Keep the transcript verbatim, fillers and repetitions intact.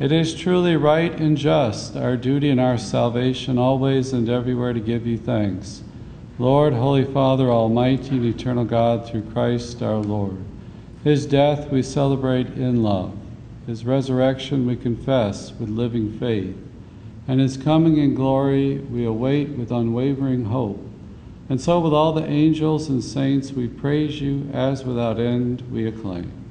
It is truly right and just, our duty and our salvation, always and everywhere to give you thanks. Lord, Holy Father, Almighty and eternal God, through Christ our Lord. His death we celebrate in love. His resurrection we confess with living faith. And his coming in glory we await with unwavering hope. And so with all the angels and saints we praise you, as without end we acclaim.